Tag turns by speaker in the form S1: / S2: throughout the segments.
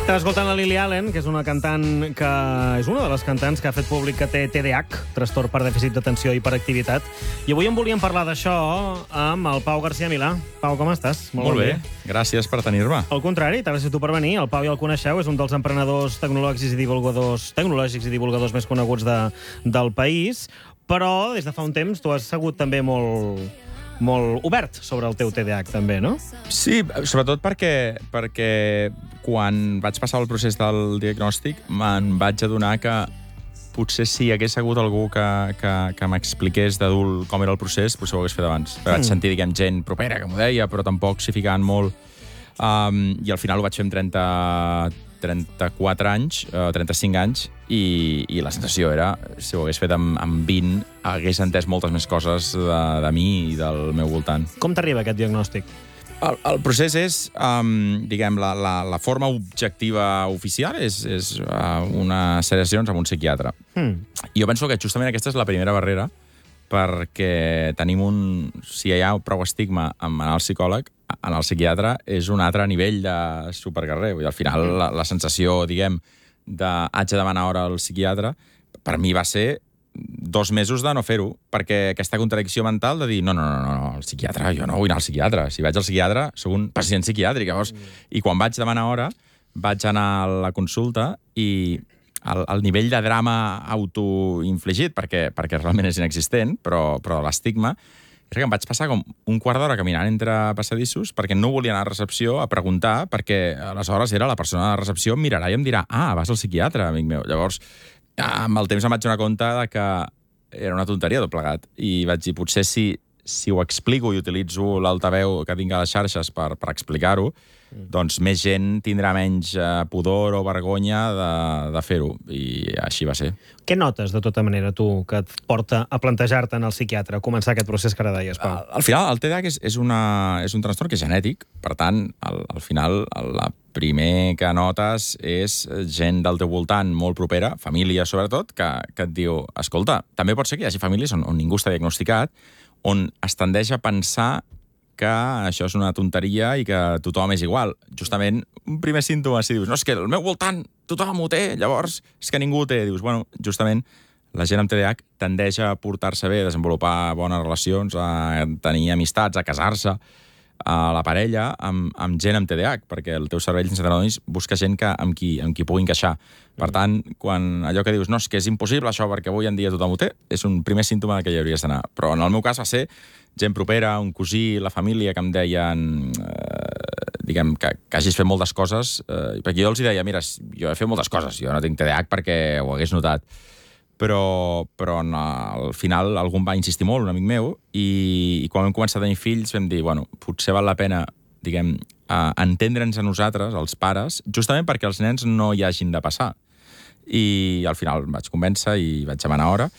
S1: Estava escoltant la Lily Allen, que és una cantant que és una de les cantants que ha fet públic que té TDAH, trastorn per dèficit d'atenció i hiperactivitat. I avui en volíem parlar d'això amb el Pau García Milà. Pau, com estàs?
S2: Molt bé, gràcies per tenir-me.
S1: Al contrari, t'ha gràcies tu per venir. El Pau ja el coneixeu, és un dels emprenedors tecnològics i divulgadors més coneguts del país, però des de fa un temps tu has sigut també molt obert sobre el teu TDAH, també, no?
S2: Sí, sobretot perquè quan vaig passar el procés del diagnòstic me'n vaig adonar que potser si hi hagués hagut algú que m'expliqués d'adult com era el procés, potser ho hagués fet abans. Vaig sentir, gent propera que m'ho deia, però tampoc s'hi ficaven molt. I al final ho vaig fer amb 34 anys, 35 anys, i la sensació era, si ho hagués fet amb 20, hagués entès moltes més coses de mi i del meu voltant.
S1: Com t'arriba aquest diagnòstic?
S2: El procés és, la forma objectiva oficial és una sèrie de sessions amb un psiquiatre. I jo penso que justament aquesta és la primera barrera, perquè tenim si hi ha prou estigma amb anar al psicòleg, en el psiquiatre és un altre nivell de superguerrer. Al final, la sensació, haig de demanar hora al psiquiatre, per mi va ser 2 mesos de no fer-ho, perquè aquesta contradicció mental de dir, no, el psiquiatre, jo no vull anar al psiquiatre. Si vaig al psiquiatre, soc un pacient psiquiàtric. Llavors, i quan vaig demanar hora, vaig anar a la consulta i el nivell de drama autoinfligit, perquè realment és inexistent, però l'estigma, és que em vaig passar com un quart d'hora caminant entre passadissos perquè no volia anar a recepció a preguntar, perquè aleshores la persona de recepció em mirarà i em dirà, vas al psiquiatre, amic meu. Llavors, amb el temps em vaig donar compte que era una tonteria tot plegat. I vaig dir, potser si ho explico i utilitzo l'altaveu que tinc a les xarxes per explicar-ho, doncs més gent tindrà menys pudor o vergonya de fer-ho. I així va ser.
S1: Què notes, de tota manera, tu, que et porta a plantejar-te en el psiquiatre, a començar aquest procés que ara deies, Pau?
S2: Al final, el TDAH és un trastorn que és genètic. Per tant, al final, el primer que notes és gent del teu voltant molt propera, família sobretot, que et diu, escolta, també pot ser que hi hagi famílies on ningú està diagnosticat, on es tendeix a pensar que això és una tonteria i que tothom és igual. Justament, un primer símptoma, si dius, no, és que al meu voltant tothom ho té, llavors és que ningú ho té. Dius, bueno, justament, la gent amb TDAH tendeix a portar-se bé, a desenvolupar bones relacions, a tenir amistats, a casar-se, a la parella, amb gent amb TDAH, perquè el teu cervell sense neuronis busca gent amb qui pugui encaixar. Per tant, quan allò que dius, no, és que és impossible això perquè avui en dia tothom ho té, és un primer símptoma que hi hauries d'anar. Però en el meu cas va ser gent propera, un cosí, la família, que em deien que hagis fet moltes coses, perquè jo els deia, mira, jo he fet moltes coses, jo no tinc TDAH perquè ho hagués notat, però al final algú em va insistir molt, un amic meu, i quan vam començar a tenir fills vam dir, bueno, potser val la pena, entendre'ns a nosaltres, els pares, justament perquè els nens no hi hagin de passar. I al final em vaig convèncer i vaig demanar hora.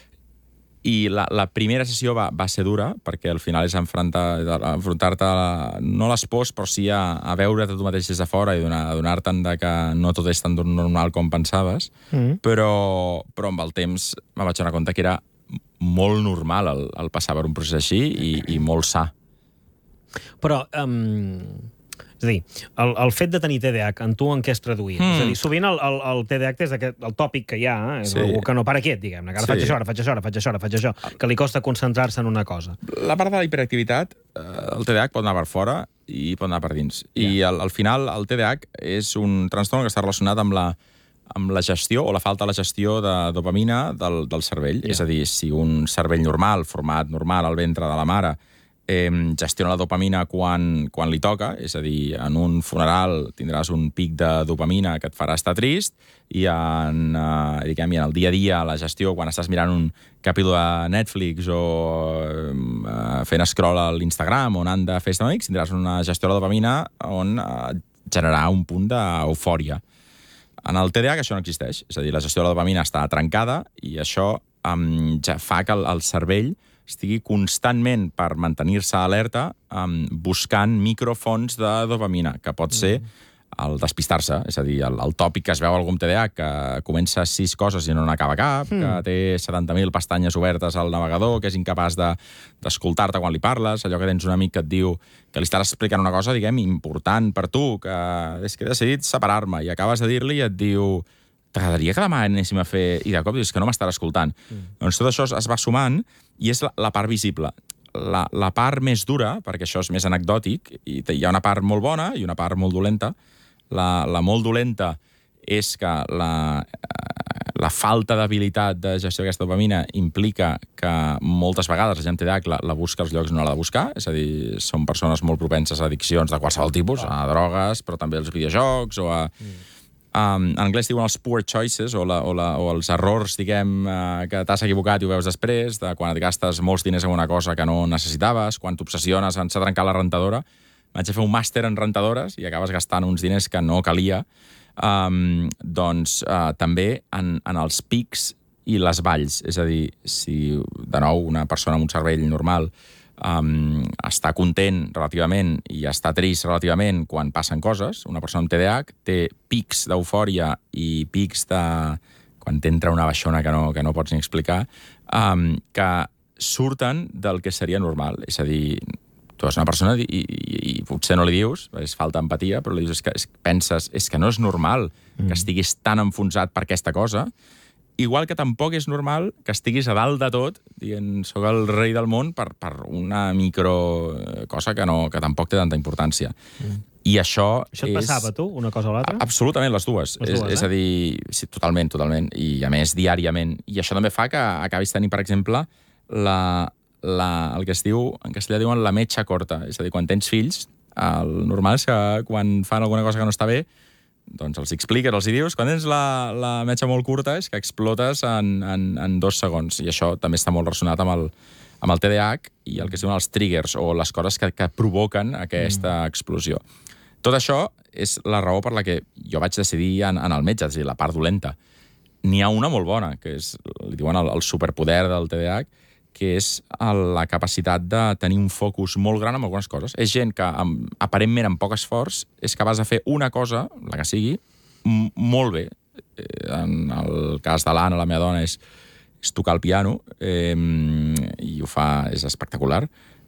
S2: I la primera sessió va ser dura, perquè al final és enfrontar-te no a l'espòs, però sí a veure't a tu mateix des de fora i adonar-te'n que no tot és tan normal com pensaves, però amb el temps me vaig donar compte que era molt normal el passar per un procés així i molt sa.
S1: Però, és a dir, el fet de tenir TDAH, en tu en què es traduïa? És a dir, sovint el TDAH és el tòpic que hi ha, és algú que no para quiet, diguem-ne, que ara faig això, que li costa concentrar-se en una cosa.
S2: La part de la hiperactivitat, el TDAH pot anar per fora i pot anar per dins. I al final el TDAH és un trastorn que està relacionat amb la gestió o la falta de la gestió de dopamina del cervell. És a dir, si un cervell normal, format normal al ventre de la mare, gestiona la dopamina quan li toca, és a dir, en un funeral tindràs un pic de dopamina que et farà estar trist i en el dia a dia, la gestió, quan estàs mirant un capítol de Netflix o fent scroll a l'Instagram o anant de festa amb amics, tindràs una gestió de la dopamina on generarà un punt d'eufòria. En el TDAH això no existeix, és a dir, la gestió de la dopamina està trencada i això ja fa que el cervell estigui constantment, per mantenir-se alerta, buscant microfonts de dopamina, que pot ser el despistar-se, és a dir, el tòpic que es veu a algun TDAH, que comença 6 coses i no n'acaba cap, que té 70.000 pestanyes obertes al navegador, que és incapaç d'escoltar-te quan li parles, allò que tens un amic que et diu que li estaràs explicant una cosa, diguem, important per tu, que és que he decidit separar-me, i acabes de dir-li i et diu t'agradaria que demà anéssim a fer... I de cop dius que no m'estarà escoltant. Doncs tot això es va sumant i és la part visible. La part més dura, perquè això és més anecdòtic, i hi ha una part molt bona i una part molt dolenta. La molt dolenta és que la falta d'habilitat de gestió d'aquesta dopamina implica que moltes vegades la gent TDAH la busca als llocs no l'ha de buscar, és a dir, són persones molt propenses a addiccions de qualsevol tipus, a drogues, però també als videojocs, o a... En anglès diuen els poor choices, o els errors, diguem, que t'has equivocat i ho veus després, de quan et gastes molts diners en una cosa que no necessitaves, quan t'obsessiones en s'ha trencat la rentadora. Vaig a fer un màster en rentadores i acabes gastant uns diners que no calia. També en els pics i les valls. És a dir, si, de nou, una persona amb un cervell normal està content relativament i està trist relativament quan passen coses, una persona amb TDAH té pics d'eufòria i pics de... quan t'entra una baixona que no pots ni explicar, que surten del que seria normal. És a dir, tu és una persona i potser no li dius, és falta empatia, però li dius, penses, és que no és normal que estiguis tan enfonsat per aquesta cosa, igual que tampoc és normal que estiguis a dalt de tot, dient, soc el rei del món, per una micro cosa que tampoc té tanta importància. I això
S1: et passava, tu, una cosa o l'altra?
S2: Absolutament, les dues. És a dir, sí, totalment, i a més diàriament. I això també fa que acabis tenint, per exemple, el que es diu, en castellà diuen la metxa corta. És a dir, quan tens fills, el normal és que quan fan alguna cosa que no està bé, doncs els expliques, els hi dius, quan tens la metxa molt curta és que explotes en 2 segons, i això també està molt relacionat amb el TDAH i el que es diuen els triggers, o les coses que provoquen aquesta explosió. Tot això és la raó per la que jo vaig decidir en el metge, és a dir, la part dolenta. N'hi ha una molt bona, que és, li diuen el superpoder del TDAH, que és la capacitat de tenir un focus molt gran en algunes coses. És gent que, aparentment amb poc esforç, és capaç de fer una cosa, la que sigui, molt bé. En el cas de l'Anna, la meva dona, és tocar el piano, i ho fa, és espectacular,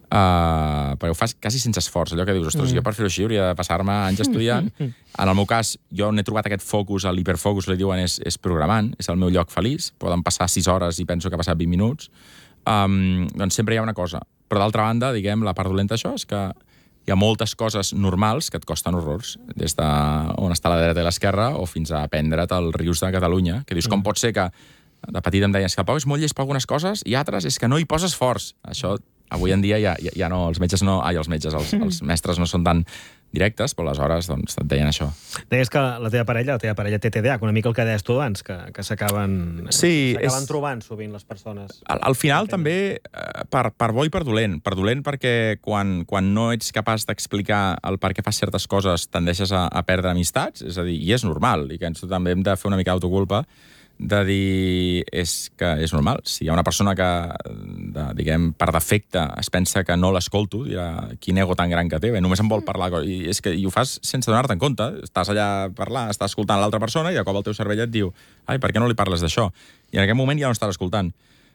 S2: perquè ho fas quasi sense esforç. Allò que dius, ostres, jo per fer-ho així hauria de passar-me anys estudiant. En el meu cas, jo n'he trobat aquest focus, l'hiperfocus, li diuen, és programant, és el meu lloc feliç. Poden passar 6 hores i penso que ha passat 20 minuts. Doncs sempre hi ha una cosa. Però d'altra banda, diguem, la part dolenta d'això és que hi ha moltes coses normals que et costen horrors, des de on està la dreta i l'esquerra o fins a aprendre't els rius de Catalunya, que dius, com pot ser que de petit em deies que el Pau és molt llest per algunes coses i altres és que no hi poses forç. Això, avui en dia, ja no, els metges no... els mestres no són tan directes, però aleshores doncs, et deien això.
S1: Deies que la teva parella té TDAH, una mica el que deies tu abans, que s'acaben trobant sovint les persones.
S2: Al final també, per bo i per dolent. Per dolent perquè quan no ets capaç d'explicar el per què fas certes coses tendeixes a perdre amistats, és a dir, i és normal, i que ens també hem de fer una mica d'autoculpa, de dir és que és normal. Si hi ha una persona que, diguem, per defecte es pensa que no l'escolto, dirà, quin ego tan gran que té, només em vol parlar. I és que ho fas sense donar-te en compte. Estàs allà a parlar, estàs escoltant l'altra persona i a cop el teu cervell et diu, ai, per què no li parles d'això? I en aquest moment ja no estàs escoltant.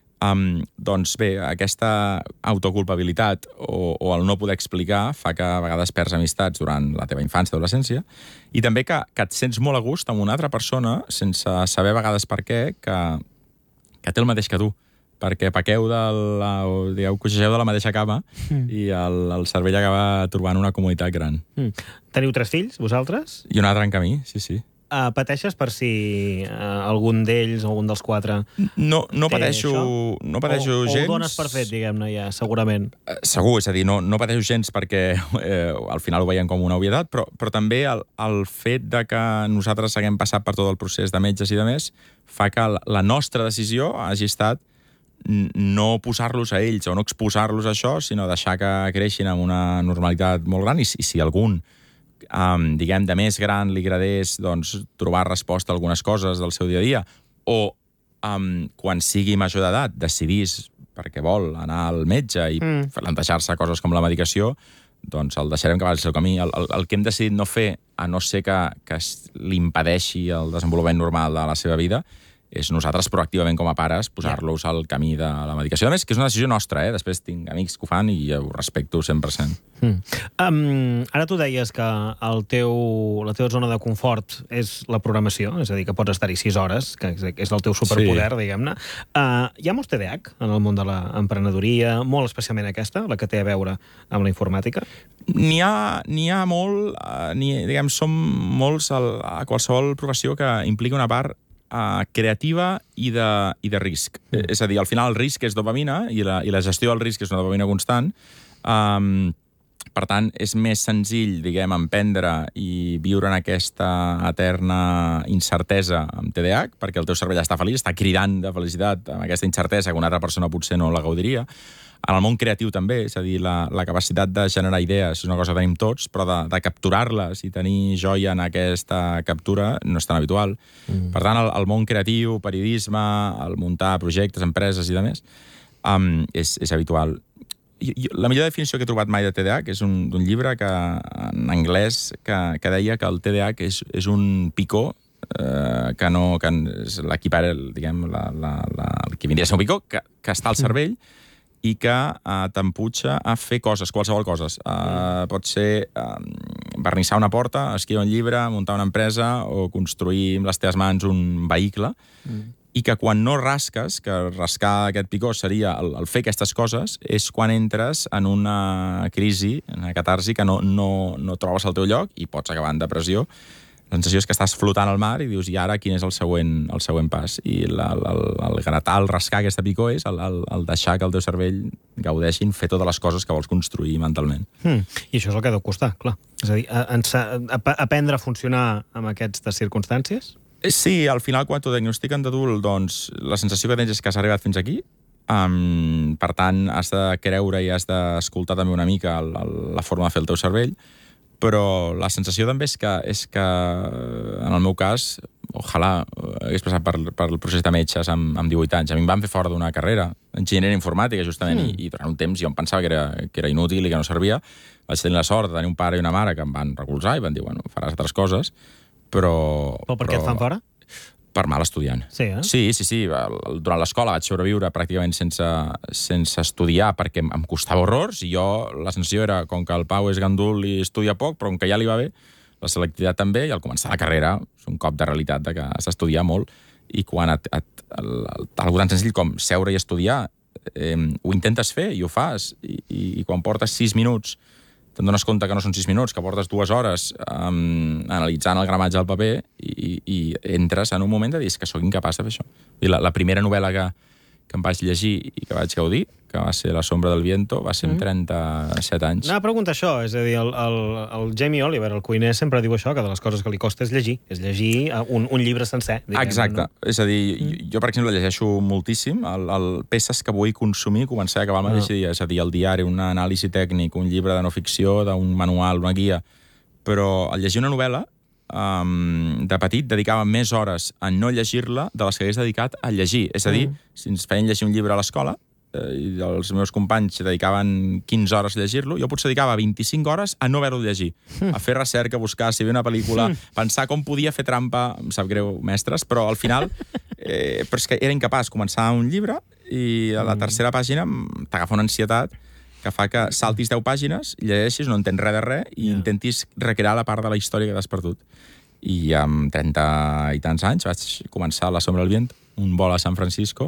S2: Doncs bé, aquesta autoculpabilitat o el no poder explicar fa que a vegades perds amistats durant la teva infància i adolescència, i també que et sents molt a gust amb una altra persona sense saber a vegades per què que té el mateix que tu, perquè pequeu cogegeu de la mateixa cama i el cervell acaba trobant una comunitat gran.
S1: Teniu 3 fills, vosaltres?
S2: I un altre en camí, sí.
S1: Pateixes per si algun d'ells, algun dels 4...
S2: No pateixo gens...
S1: O ho dones per fet, diguem-ne, ja, segurament.
S2: Segur, és a dir, no pateixo gens perquè al final ho veiem com una obvietat, però també el fet de que nosaltres haguem passat per tot el procés de metges i de més fa que la nostra decisió hagi estat no posar-los a ells o no exposar-los a això, sinó deixar que creixin amb una normalitat molt gran, i si algun diguem, de més gran li agradés doncs, trobar resposta a algunes coses del seu dia a dia, o quan sigui major d'edat decidís perquè vol anar al metge i plantejar-se coses com la medicació, doncs el deixarem que vagi el seu camí. El que hem decidit no fer, a no ser que li impedeixi el desenvolupament normal de la seva vida, és nosaltres proactivament com a pares posar-los al camí de la medicació. A més, que és una decisió nostra, Després tinc amics que ho fan i ho respecto 100%.
S1: Ara tu deies que la teva zona de confort és la programació, és a dir, que pots estar-hi 6 hores, que és el teu superpoder, diguem-ne. Hi ha molts TDAH en el món de l'emprenedoria, molt especialment aquesta, la que té a veure amb la informàtica?
S2: N'hi ha molt, diguem, som molts a qualsevol professió que implica una part creativa i de risc. És a dir, al final el risc és dopamina i la gestió del risc és una dopamina constant. Per tant, és més senzill, diguem, emprendre i viure en aquesta eterna incertesa amb TDAH, perquè el teu cervell està feliç, està cridant de felicitat amb aquesta incertesa que una altra persona potser no la gaudiria. En el món creatiu també, és a dir, la capacitat de generar idees és una cosa que tenim tots, però de capturar-les i tenir joia en aquesta captura no és tan habitual. Per tant, el món creatiu, periodisme, el muntar projectes, empreses i demés, és habitual. La millor definició que he trobat mai de TDAH és d'un llibre en anglès que deia que el TDAH és un picó que és diguem, el que vindria a ser un picó, que està al cervell i que t'emputxa a fer coses, qualsevol coses. Pot ser vernissar una porta, escriure un llibre, muntar una empresa o construir amb les teves mans un vehicle, i que quan no rasques, que rascar aquest picó seria el fer aquestes coses, és quan entres en una crisi, en una catarsi, que no trobes el teu lloc i pots acabar en depressió. La sensació és que estàs flotant al mar i dius, i ara quin és el següent pas? I el gratar, el rascar aquesta picó és el deixar que el teu cervell gaudeixin fer totes les coses que vols construir mentalment.
S1: I això és el que deu costar, clar. És a dir, aprendre a funcionar amb aquestes circumstàncies?
S2: Sí, al final, quan t'ho diagnostiquen d'adult, doncs la sensació que tens és que has arribat fins aquí. Per tant, has de creure i has d'escoltar també una mica la forma de fer el teu cervell. Però la sensació també és que en el meu cas, ojalà hagués passat per el procés de metges amb 18 anys. A mi em van fer fora d'una carrera, enginyeria informàtica, justament, i durant un temps jo em pensava que era inútil i que no servia. Vaig tenir la sort de tenir un pare i una mare que em van recolzar i van dir, bueno, faràs altres coses, però
S1: per què et fan fora?
S2: Per mal estudiant.
S1: Sí,
S2: Sí. Durant l'escola vaig sobreviure pràcticament sense estudiar perquè em costava horrors i la sensació era, com que el Pau és gandul i estudia poc, però com que ja li va bé, la selectivitat també, i al començar la carrera és un cop de realitat de que has d'estudiar molt, i quan algo tan senzill com seure i estudiar ho intentes fer i ho fas, i quan portes 6 minuts te'n dones compte que no són 6 minuts, que portes 2 hores analitzant el gramatge del paper i entres en un moment de dir que sóc incapaç de fer això. I la primera novel·la que em vaig llegir i que vaig gaudir, que va ser La sombra del viento, va ser amb 37 anys.
S1: Anava a preguntar això, és a dir, el Jamie Oliver, el cuiner, sempre diu això, que de les coses que li costa és llegir un llibre sencer.
S2: Exacte. No? És a dir, jo, per exemple, llegeixo moltíssim. Peces que vull consumir, començar a acabar el mateix dia. És a dir, el diari, una anàlisi tècnic, un llibre de no ficció, d'un manual, una guia. Però al llegir una novel·la, de petit dedicava més hores a no llegir-la de les que hagués dedicat a llegir. És a dir, si ens feien llegir un llibre a l'escola i els meus companys dedicaven 15 hores a llegir-lo, jo potser dedicava 25 hores a no haver-lo llegir, a fer recerca, a buscar si hi havia una pel·lícula, pensar com podia fer trampa, em sap greu, mestres, però al final però és que era incapaç. Començar un llibre i a la tercera pàgina t'agafa una ansietat que fa que saltis 10 pàgines, llegeixis, no entens res de res, i intentis recrear la part de la història que t'has perdut. I amb 30 i tants anys vaig començar La sombra del viento, un vol a San Francisco,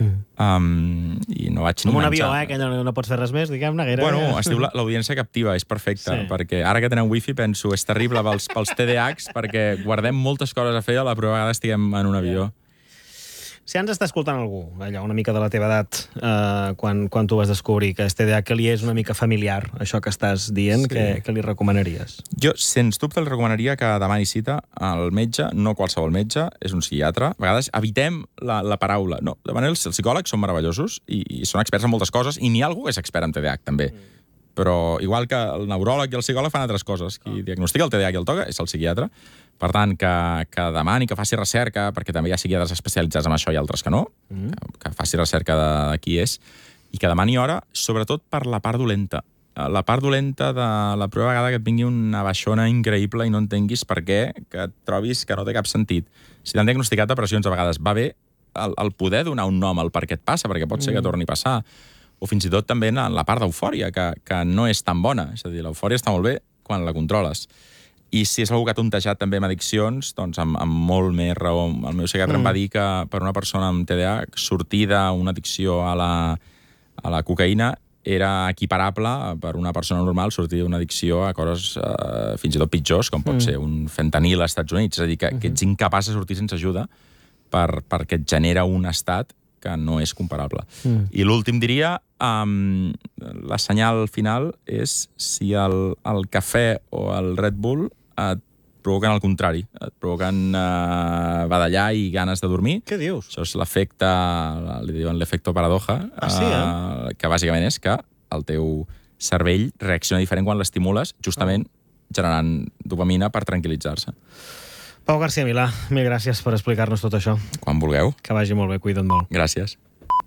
S2: i no vaig ni
S1: com un
S2: menjar.
S1: avió, que no pots fer res més, diguem-ne.
S2: Bueno, es diu l'audiència captiva, és perfecte, perquè ara que tenen wifi penso, és terrible pels TDAHs, perquè guardem moltes coses a fer a la primera vegada estiguem en un avió.
S1: Si ens està escoltant algú, allò, una mica de la teva edat, quan tu vas descobrir que és TDAH, que li és una mica familiar, això que estàs dient, que li recomanaries? Jo, sens dubte, li recomanaria que demani cita al metge, no qualsevol metge, és un psiquiatre. A vegades evitem la paraula. No, de manera, els psicòlegs són meravellosos i són experts en moltes coses, i n'hi ha algú que és expert en TDAH, també. Però igual que el neuròleg i el psicòleg fan altres coses. Qui diagnostica el TDAH i el toca és el psiquiatre. Per tant, que demani, que faci recerca, perquè també hi ha psiquiatres especialitzats en això i altres que no, que faci recerca de qui és, i que demani hora, sobretot per la part dolenta.
S2: la part dolenta de la primera vegada que et vingui una baixona increïble i no entenguis per què, que et trobis que no té cap sentit. Si t'han diagnosticat depressions, a vegades va bé el poder donar un nom al per què et passa, perquè pot ser que torni a passar. O fins i tot també en la part d'eufòria, que no és tan bona. És a dir, l'eufòria està molt bé quan la controles. I si és algú que ha tontejat també amb addiccions, doncs amb molt més raó. El meu psiquiatre em va dir que per una persona amb TDAH sortir d'una addicció a la cocaïna era equiparable per una persona normal sortir d'una addicció a coses fins i tot pitjors, com pot ser un fentanil als Estats Units. És a dir, que ets incapaç de sortir sense ajuda perquè et genera un estat que no és comparable. I l'últim diria, la senyal final és si el cafè o el Red Bull et provoquen el contrari. Et provoquen badallar i ganes de dormir.
S1: Què dius?
S2: Això és l'efecte, li diuen l'efecte paradoja, que bàsicament és que el teu cervell reacciona diferent quan l'estimules, justament generant dopamina per tranquil·litzar-se.
S1: Pau García Milà, mil gràcies per explicar-nos tot això.
S2: Quan vulgueu.
S1: Que vagi molt bé, cuida't molt.
S2: Gràcies.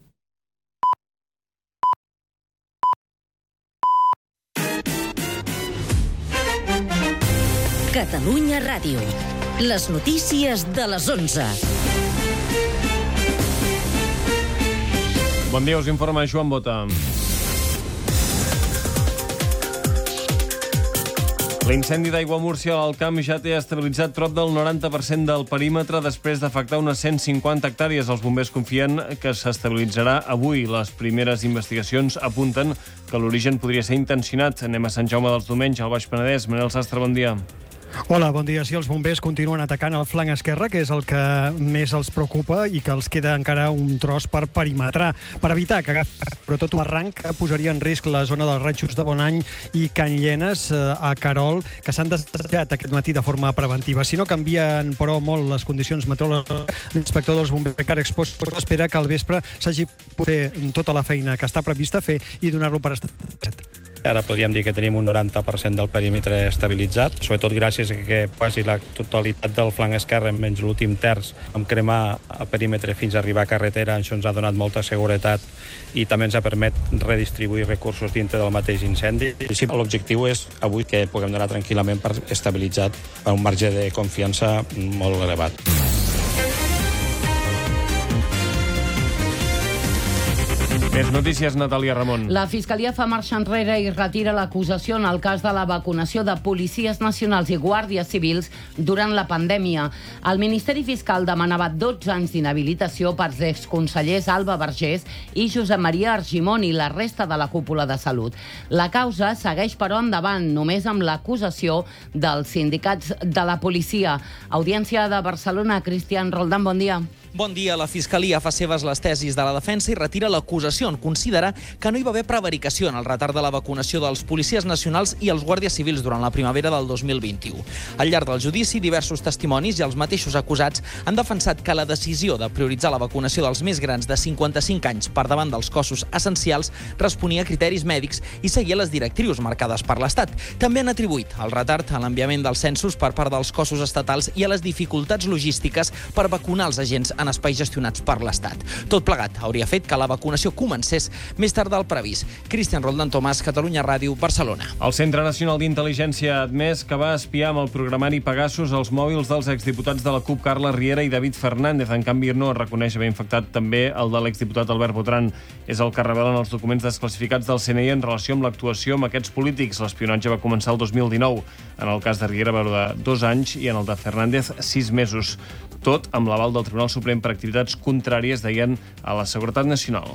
S3: Catalunya Ràdio. Les notícies de les 11.
S4: Bon dia, us informa Joan Bota. L'incendi d'aigua a Múrcia al Camp ja té estabilitzat prop del 90% del perímetre després d'afectar unes 150 hectàrees. Els bombers confien que s'estabilitzarà avui. Les primeres investigacions apunten que l'origen podria ser intencionat. Anem a Sant Jaume dels Domenys, al Baix Penedès. Manel Sastre, bon dia.
S5: Hola, bon dia. Sí, els bombers continuen atacant el flanc esquerre, que és el que més els preocupa i que els queda encara un tros per perimetrar, per evitar que però tot un arranc posaria en risc la zona dels Ratxos de Bonany i Can Llenes a Querol, que s'han desatjat aquest matí de forma preventiva. Si no canvien, però, molt les condicions meteorològiques, l'inspector dels bombers, Ricard Expós, espera que al vespre s'hagi poder tota la feina que està prevista fer i donar-lo per estat.
S6: Ara podríem dir que tenim un 90% del perímetre estabilitzat, sobretot gràcies a que quasi la totalitat del flanc esquerre, menys l'últim terç, vam cremar el perímetre fins a arribar a carretera. Això ens ha donat molta seguretat i també ens ha permès redistribuir recursos dintre del mateix incendi. Sí, l'objectiu és avui que puguem donar tranquil·lament per estabilitzat a un marge de confiança molt elevat.
S4: Més notícies, Natàlia Ramon.
S7: La Fiscalia fa marxa enrere i retira l'acusació en el cas de la vacunació de policies nacionals i guàrdies civils durant la pandèmia. El Ministeri Fiscal demanava 12 anys d'inhabilitació per exconsellers Alba Vergés i Josep Maria Argimon i la resta de la cúpula de salut. La causa segueix, però, endavant, només amb l'acusació dels sindicats de la policia. Audiència de Barcelona, Cristian Roldán, bon dia.
S8: Bon dia. La Fiscalia fa seves les tesis de la defensa i retira l'acusació en considerar que no hi va haver prevaricació en el retard de la vacunació dels policies nacionals i els guàrdies civils durant la primavera del 2021. Al llarg del judici, diversos testimonis i els mateixos acusats han defensat que la decisió de prioritzar la vacunació dels més grans de 55 anys per davant dels cossos essencials responia a criteris mèdics i seguia les directrius marcades per l'Estat. També han atribuït el retard a l'enviament dels censos per part dels cossos estatals i a les dificultats logístiques per vacunar els agents en espais gestionats per l'Estat. Tot plegat hauria fet que la vacunació comencés més tard del previst. Cristian Roldán Tomàs, Catalunya Ràdio, Barcelona.
S4: El Centre Nacional d'Intel·ligència ha admès que va espiar amb el programari Pegasus els mòbils dels exdiputats de la CUP, Carles Riera i David Fernández. En canvi, no reconeix haver infectat també el de l'exdiputat Albert Botran. És el que revelen els documents desclassificats del CNI en relació amb l'actuació amb aquests polítics. L'espionatge va començar el 2019. En el cas de Riera va durar 2 anys i en el de Fernández 6 mesos. Tot amb l'aval del Tribunal Suprem per activitats contràries, deien, a la seguretat nacional.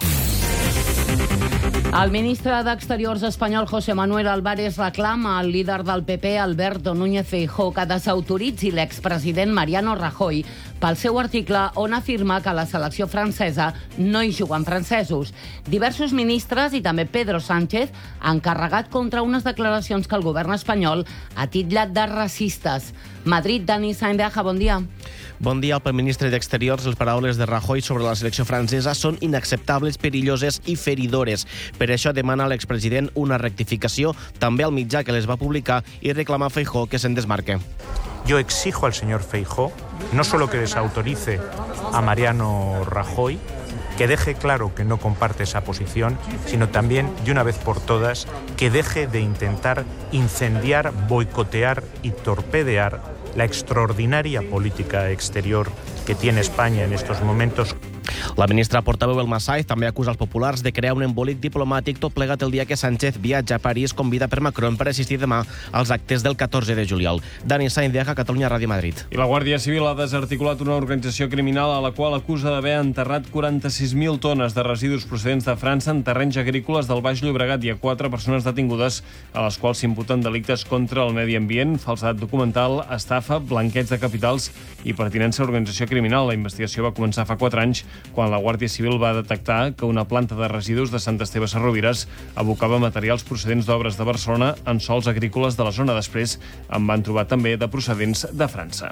S7: El ministre d'Exteriors espanyol José Manuel Álvarez reclama al líder del PP, Alberto Núñez Feijóo, que desautoritzi l'expresident Mariano Rajoy pel seu article on afirma que a la selecció francesa no hi juguen francesos. Diversos ministres i també Pedro Sánchez han carregat contra unes declaracions que el govern espanyol ha titllat de racistes. Madrid, Dani Saindeja, bon dia.
S9: Bon dia. Pel ministre d'Exteriors, les paraules de Rajoy sobre la selecció francesa són inacceptables, perilloses i feridores. Per això demana a l'expresident una rectificació, també al mitjà que les va publicar, i reclama a Feijóo que se'n desmarque.
S10: Yo exijo al señor Feijóo no solo que desautorice a Mariano Rajoy, que deje claro que no comparte esa posición, sino también, de una vez por todas, que deje de intentar incendiar, boicotear y torpedear la extraordinaria política exterior que tiene España en estos momentos.
S9: La ministra portaveu Elma Saiz també acusa els populars de crear un embolic diplomàtic tot plegat el dia que Sánchez viatja a París convida per Macron per assistir demà als actes del 14 de juliol. Dani Sainz de Catalunya Ràdio Madrid.
S4: I la Guàrdia Civil ha desarticulat una organització criminal a la qual acusa d'haver enterrat 46.000 tones de residus procedents de França en terrenys agrícoles del Baix Llobregat. Hi ha 4 persones detingudes a les quals s'imputen delictes contra el medi ambient, falsedat documental, estafa, blanqueig de capitals i pertinença a organització criminal. La investigació va començar fa 4 anys quan la Guàrdia Civil va detectar que una planta de residus de Sant Esteve Sesrovires abocava materials procedents d'obres de Barcelona en sòls agrícoles de la zona. Després en van trobar també de procedents de França.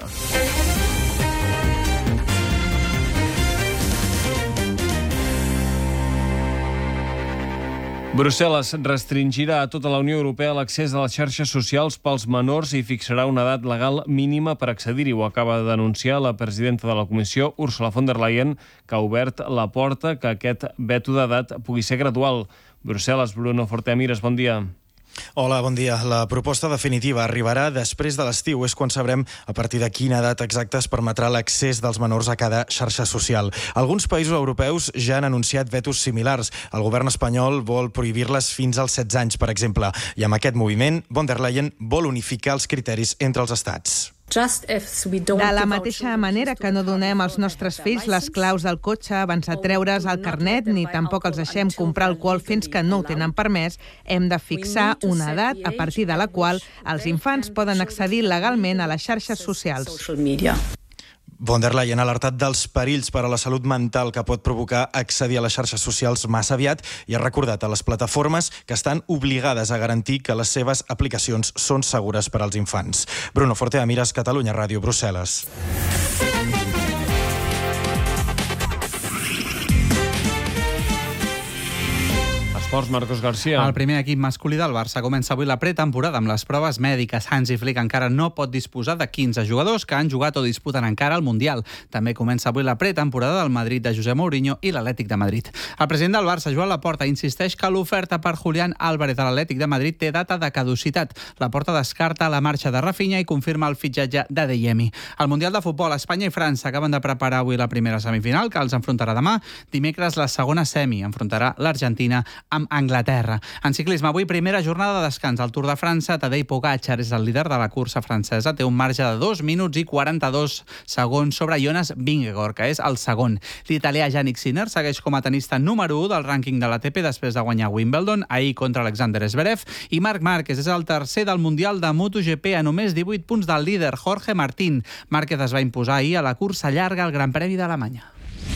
S4: Brussel·les restringirà a tota la Unió Europea l'accés a les xarxes socials pels menors i fixarà una edat legal mínima per accedir-hi. Ho acaba de denunciar la presidenta de la Comissió, Ursula von der Leyen, que ha obert la porta que aquest veto d'edat pugui ser gradual. Brussel·les, Bruno Fortemires, bon dia.
S11: Hola, bon dia. La proposta definitiva arribarà després de l'estiu. És quan sabrem a partir de quina edat exacta es permetrà l'accés dels menors a cada xarxa social. Alguns països europeus ja han anunciat vetos similars. El govern espanyol vol prohibir-les fins als 16 anys, per exemple. I amb aquest moviment, von der Leyen vol unificar els criteris entre els estats.
S12: De la mateixa manera que no donem als nostres fills les claus del cotxe abans de treure's el carnet ni tampoc els deixem comprar alcohol fins que no ho tenen permès, hem de fixar una edat a partir de la qual els infants poden accedir legalment a les xarxes socials.
S11: Von der Leyen ha alertat dels perills per a la salut mental que pot provocar accedir a les xarxes socials massa aviat i ha recordat a les plataformes que estan obligades a garantir que les seves aplicacions són segures per als infants. Bruno Fortemires, Catalunya Ràdio, Brussel·les.
S4: Esports, Marcos García.
S13: El primer equip masculí del Barça comença avui la pretemporada amb les proves mèdiques. Hansi Flick encara no pot disposar de 15 jugadors que han jugat o disputen encara el Mundial. També comença avui la pretemporada del Madrid de José Mourinho i l'Atlètic de Madrid. El president del Barça, Joan Laporta, insisteix que l'oferta per Julián Álvarez a l'Atlètic de Madrid té data de caducitat. Laporta descarta la marxa de Rafinha i confirma el fitxatge d'Adeyemi. Al Mundial de Futbol, Espanya i França acaben de preparar avui la primera semifinal, que els enfrontarà demà. Dimecres, la segona semi enfrontarà l'Argentina amb Anglaterra. En ciclisme, avui primera jornada de descans al Tour de França. Tadej Pogačar és el líder de la cursa francesa. Té un marge de 2 minuts i 42 segons sobre Jonas Vingegaard, que és el segon. L'italià Yannick Sinner segueix com a tenista número 1 del rànquing de l'ATP després de guanyar Wimbledon ahir contra Alexander Zverev, i Marc Márquez és el tercer del Mundial de MotoGP a només 18 punts del líder Jorge Martín. Márquez es va imposar ahir a la cursa llarga al Gran Premi d'Alemanya.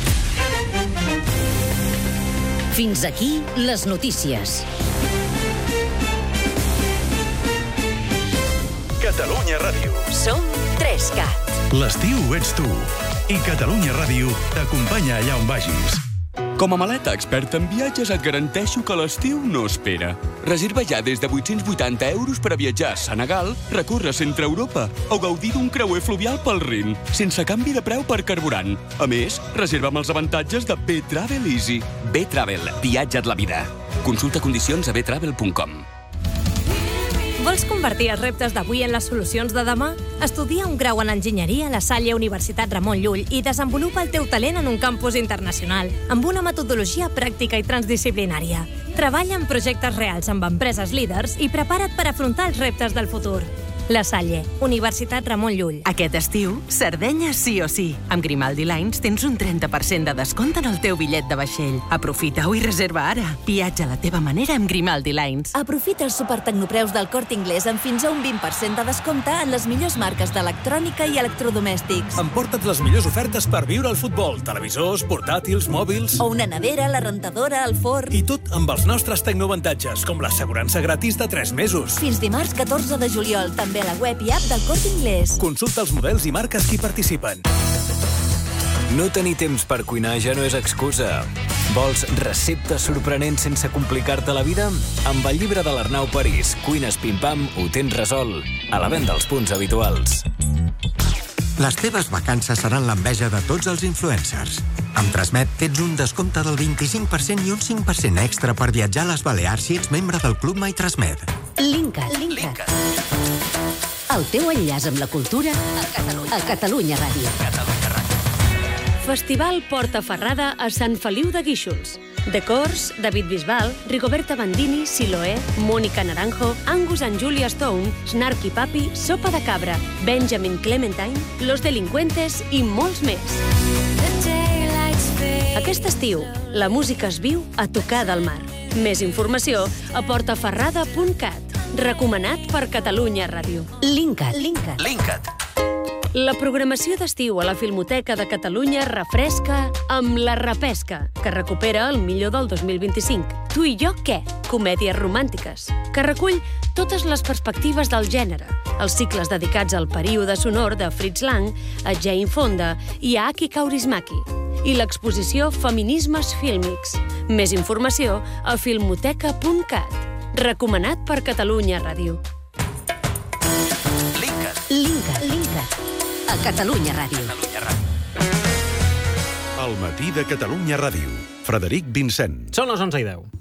S3: Fins aquí les notícies.
S14: Catalunya Ràdio.
S3: Som 3CAT.
S14: L'estiu ets tu. I Catalunya Ràdio t'acompanya allà on vagis.
S15: Com a maleta experta en viatges et garanteixo que l'estiu no espera. Reserva ja des de 880 euros per a viatjar a Senegal, recórrer centre Europa o gaudir d'un creuer fluvial pel Rin, sense canvi de preu per carburant. A més, reserva amb els avantatges de B-Travel Easy. B-Travel, viatja't la vida. Consulta condicions a btravel.com.
S16: Vols convertir els reptes d'avui en les solucions de demà? Estudia un grau en enginyeria a la Salle Universitat Ramon Llull i desenvolupa el teu talent en un campus internacional, amb una metodologia pràctica i transdisciplinària. Treballa en projectes reals amb empreses líders i prepara't per afrontar els reptes del futur. La Salle, Universitat Ramon Llull.
S17: Aquest estiu, Sardenya sí o sí. Amb Grimaldi Lines tens un 30% de descompte en el teu bitllet de vaixell. Aprofita-ho i reserva ara. Viatja a la teva manera amb Grimaldi Lines.
S18: Aprofita els supertecnopreus del Corte Inglés amb fins a un 20% de descompte en les millors marques d'electrònica i electrodomèstics.
S19: Emporta't les millors ofertes per viure al futbol. Televisors, portàtils, mòbils...
S18: O una nevera, la rentadora, el forn...
S19: I tot amb els nostres tecnoavantatges, com l'assegurança gratis de 3 mesos.
S18: Fins dimarts 14 de juliol, també a la web i app del Corte Inglés.
S19: Consulta els models i marques que hi participen.
S20: No tenir temps per cuinar ja no és excusa. Vols receptes sorprenents sense complicar-te la vida? Amb el llibre de l'Arnau París, Cuines Pim Pam, ho tens resolt. A la venda als punts habituals.
S21: Les teves vacances seran l'enveja de tots els influencers. Amb Transmet tens un descompte del 25% i un 5% extra per viatjar a les Balears si ets membre del Club My Transmet.
S3: Linkat. El teu enllaç amb la cultura a Catalunya Ràdio.
S22: Festival Porta Ferrada a Sant Feliu de Guíxols. Decors, David Bisbal, Rigoberta Bandini, Siloé, Mónica Naranjo, Angus and Julia Stone, Snarky Papi, Sopa de Cabra, Benjamin Clementine, Los Delincuentes i molts més. Aquest estiu, la música es viu a tocar del mar. Més informació a portaferrada.cat. Recomanat per Catalunya Ràdio.
S3: Linkat.
S22: La programació d'estiu a la Filmoteca de Catalunya refresca amb La Repesca, que recupera el millor del 2025. Tu i jo què? Comèdies romàntiques, que recull totes les perspectives del gènere, els cicles dedicats al període sonor de Fritz Lang, a Jane Fonda i a Aki Kaurismäki, i l'exposició Feminismes Fílmics. Més informació a filmoteca.cat. Recomanat per Catalunya Ràdio.
S3: Linkat. A Catalunya Ràdio.
S14: El matí de Catalunya Ràdio. Frederic Vincent.
S1: Són les 11:10.